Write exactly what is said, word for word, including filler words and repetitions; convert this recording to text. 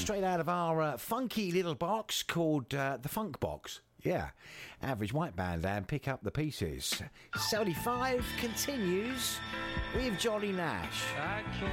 straight out of our uh, funky little box called uh, the Funk Box. Yeah, Average White Band and Pick Up the Pieces. seventy-five continues with Johnny Nash. I can't